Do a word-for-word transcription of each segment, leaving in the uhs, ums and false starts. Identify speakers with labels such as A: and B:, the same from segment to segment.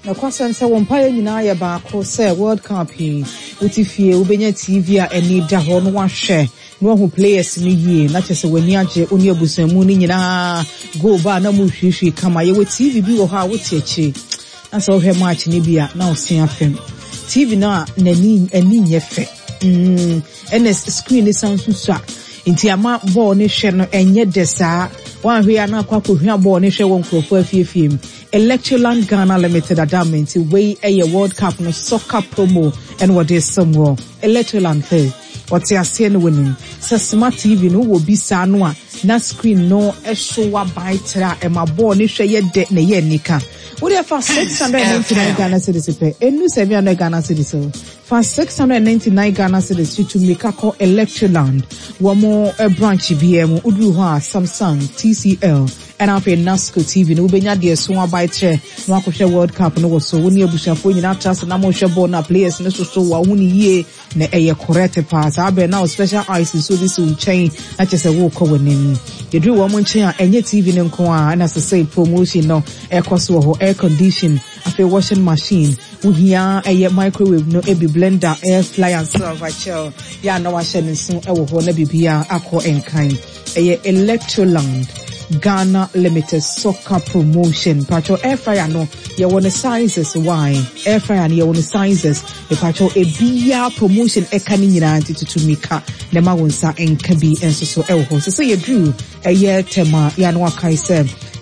A: na kwasem se wo mpaye nyina ye ba ko se World Cup yi utifie ubenya T V a eni da ho no wahwe no hu players ni yie na chese wani age oni abusamu ni nyina go ba na mu hwehwe kama ye we T V bi wo ha wo tietie na so hwe match ni bia na osen afem T V na nani ani nye fe mm ns screen ni sansu sa inti ama ball ni hwe no enye desa wan hwe ana kwa ko hwe ball ni hwe won krofo afiefiem Electroland Ghana Limited adamenti way a World Cup no soccer promo and what is somewhere Electroland fe what you are seeing winning so smart T V no wo bisa no a na screen no e show wa by tra e ma ball ni hwe ye de na ye nika what if for six hundred ninety-nine Ghana cedis pe enu seven hundred Ghana cedis for six hundred ninety-nine Ghana cedis to make a call Electroland one more a branch B M udu ha Samsung T C L and after Nasco T V no benya de so by tre no akwohwe World Cup no so woni abushafo nyina trust na mo hwe ball na players no so so wa huni yie na eye correct pass abe now special eyes so this will change na chese wo ko wonim yedru wo mo nchen a enye T V ne nko a na say promotion no e koso ho air condition after washing machine uhia eye microwave no ebi blender air fryer and silver chill ya na wa hye nso e wo ho na bibia akọ enkan eye Electroland Ghana Limited soccer promotion pacho air fryer no ye won sizes why air fryer no ye won sizes e pacho e bia promotion e kan nyina ntitutumika na ma wonsa enka bi enso so e wo so ye drew e ye tema ya no akai se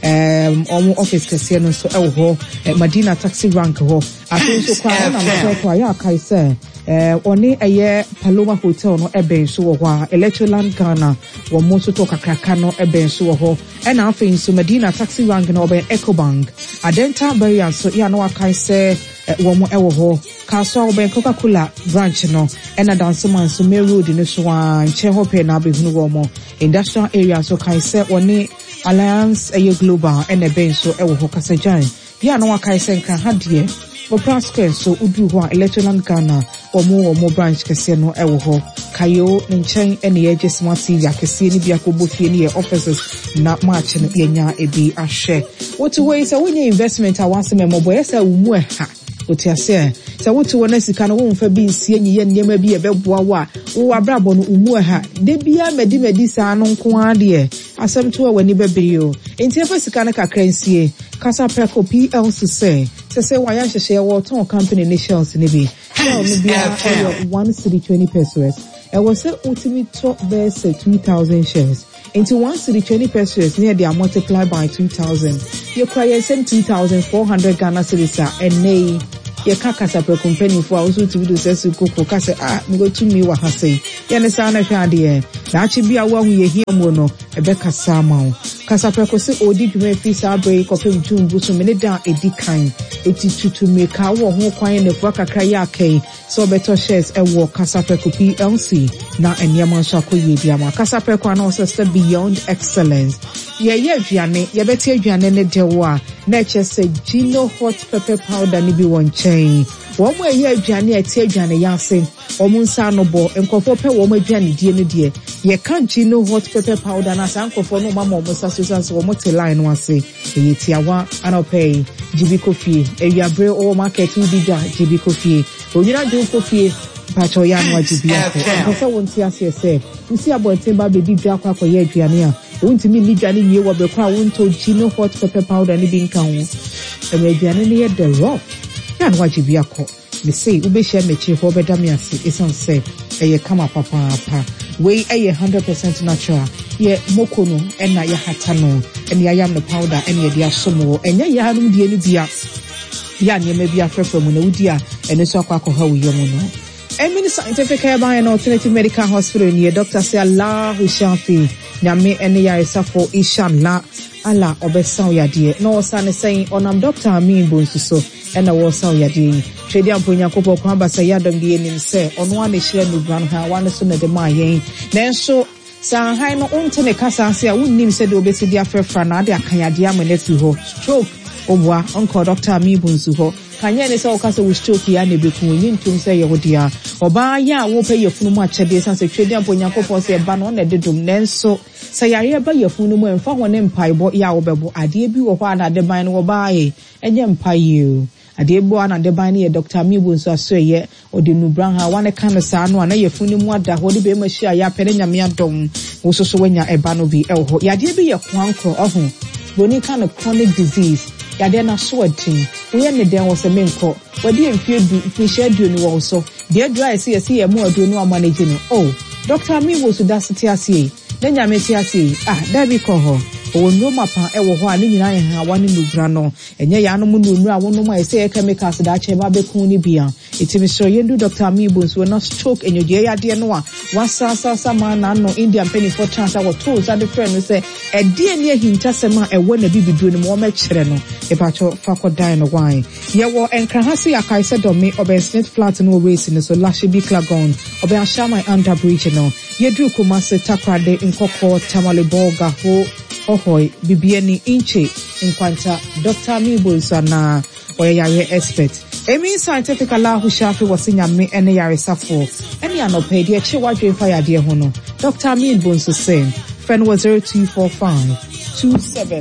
A: um omo office kase no so e wo Madina taxi rank ho afi so kwa na ma kwa ya akai se eh oni eye Paloma Hotel no eben so wo ho Electroland Ghana wo mo so to kakraka no eben so wo ho e na afi so Medina taxi rank no oben Ecobank Adenta Barrier so ya no akai se wo mo e wo ho kaso oben Coca-Cola branch no e na dance man so Main Road no so an che ho pe na behunu wo mo industrial area so kai se oni Alliance eye global and eben so e wo ho kasajan ya no akai se nka hadie for Prasker so udu ho Electroland Ghana omo omo branch kese no e wo ho kayo nchen ene ye smart T V akese ni bia ko bofie ni ye offices na match no yenya ebi ahwe what way so when investment a wase me mobo yesa umu e ha otiase so what wona sika no won fa bi nsie nyi nyema bi e beboa wa wo abrabo no umu e ha de bia medi medi sa no nko ade asem to wani bebiri o enti fa sika na kakra nsie Kasa Preko P L C say se se wa ya hye wo ton company ni shares ni bi no bia one city twenty pesos e was say ultimate top verse two thousand shares into one city twenty pesos near they are multiplied by two thousand you cry send two thousand four hundred Ghana cedis and nay ye Kasa Preko company for also to do say koko kasa ah me go to me wa ha say ye ne sa na hwa de na achi bia wa hu ye hia mo no e be kasa ma Kasa Preko se odi dwuma fi sa break kopem tumbu so me ne da edi kan eti tutu meka wo ho kwan ne fo kakra ya kai so better shares e wo Kasa Preko P L C na enyama so akoye bia ma Kasa Preko na so step beyond excellence ye ye aduane ye beti aduane ne de wo a na che se Gino hot pepper powder ni bi won chen wo mo ye aduane ati aduane ya se o mo nsa no bo enkofo pe wo mo aduane die ne die ye kan Gino hot pepper powder na san kofo no mama mo sa so so mo te line no ase ye tiawa anopay Jibi Kofi ewiabre o market udi da Jibi Kofi onyina jo Kofi pacho ya no Jibi ako nkofa wonti ase se nsi abonte ba be di dwa akwa ye aduane a wonti mi ni dwane nie wo be kwa wonto Gino hot pepper powder ni bi nka ho e aduane ne ye the rock ya no Jibi ako me say ube share me chi ho be da me ase esan se eye kama papa papa we eye one hundred percent natural ye mokono ena ye hatano eni ayam no powder eni ye dia somo enya ye hanum die ni bia ya nyema bia frefra mu na wudi a eni so akwa akwa wo yemu no Emini Scientific Care and Alternative Medical Hospital ni Doctor say Allah Shafi nyame eni ya esafo inshallah ala obesa yade no san saying onam Doctor Amin Bonsuso ena wo sa yade twedi amponya kopo kwa basa yadom die nim se ono ane hire no gran ha wane so na de ma yen nanso san hai no onte ne kasa ase a wonnim se de obesi dia frefra na de akanyade amanatu ho stroke obwa onko Doctor Amin Bonsuso kanya ne se o kasa wo stroke ya ne beku nyin tum se ye hodia oba ya wo pe yefunu mu achede san se twedi amponya kopo se ba no na de dum nanso se yare ba yefunu mu emfa ho ne mpaibo ya wo bebo ade bi wo ho ana de ban no wo baaye enye mpaye Adebo ana de ban ne Doctor Mibu nso aso ye odi nubran ha wane kan sa no ana yefuni mu ada ho de be ma hia ya pere nyame adom wo so so wanya eba no bi elho yade bi ye kwankro oho boni kan chronic disease yade na so atin wo ye ne den wo se menko wadi emfie du emfie du ni wo so de dry se ye ye mu adu no amanage no oh Doctor Mibu so da siti ase na nyame ti ase ah da bi ko ho o no mapa e wo ho a ni nyina ye ha wane nubra no enye ya no mu no a wono ma ese chemicals da che ba be kun ni bia etimi so yendu Doctor Mibu so na stroke enyo je ya de no a wasa sa sa ma na no Indian penny for chance a to za de friend no say e de ne ahinta sema e wo na bibidu no mo ma kire no e ba cho fa ko dan no wan ye wo enka ha se akai se do me obesnet flat no race no so lashi bi klagon obe ashama under bridge no ye dru Kumasi takrade nkoko tamale boga ho ohoi bibieni inche nkwanta Doctor Mibu sana oyayare expert emi scientific ala hu shafi wasinya me ene yare safo ene anope de che wadwe fire de ho no Doctor Mibu so say friend was zero two four five two seven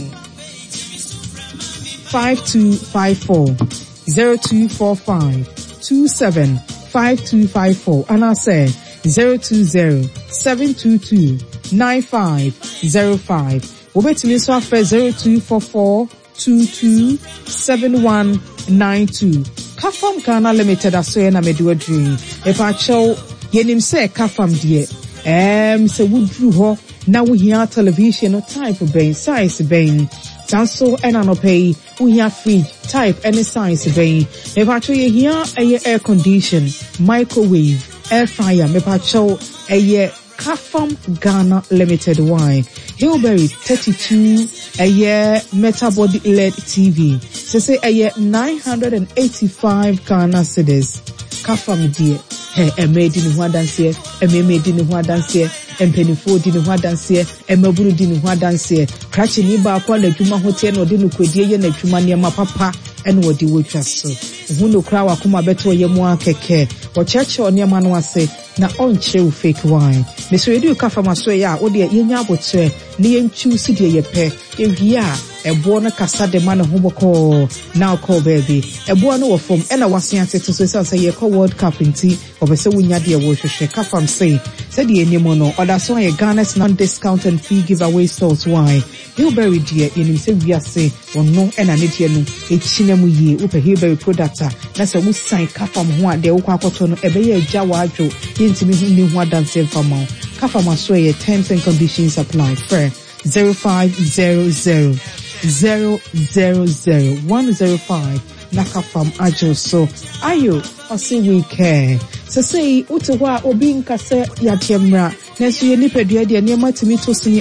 A: five two five four zero two four five two seven five two five four and I say zero two zero seven two two nine five zero five Obetimi so afre zero two four four two two seven one nine two Kafam Ghana Limited aso na medu dream if I show yenim se Kafam die em se wudru ho na wo hia television no type ben size ben tanso ena no pay wo hia fridge type any size ben if I show ye hia air condition microwave air fryer me pa show aye Kafam Ghana Limited wine Hillberry thirty-two a year metabody L E D T V so say a year nine hundred eighty-five Ghana cedis Kafam dear hey a made in one dance here a made in one dance here and penny food in one dance here and maburu in one dance here crashing iba kwa le juma hotel no dinu kwedie na juma ne ma papa and what the waitress so hunu kra wa kuma beto ye mu akeke o cheche oni ma no ase na onche fake wine me so edu Kafam so ya o de yenya abotre ne yenchu si de ye pe ewia ebo no kasa de ma no hoboko now call baby ebo no wo fom e na wase atete so say ye call World Cup nti obese wunya de wo hwehwe Kafam say said the enemo no oda so ye Ghana's non discount and free giveaway stores wine Hillberry dear yenim se wiase ono e na ne de no e chine mu ye wo pe Hillberry product na se wo sign Kafam ho a de wo kwakoto no ebe ye agya wa adwo yentimi hu ni ho adanse fama Kafam so ye terms and conditions apply fair zero five zero zero zero zero zero one zero five Nakafam ajo so ayo ose we care so say uto wa obi nkase ya tiemra na so ye nipadua de ne matimi to sini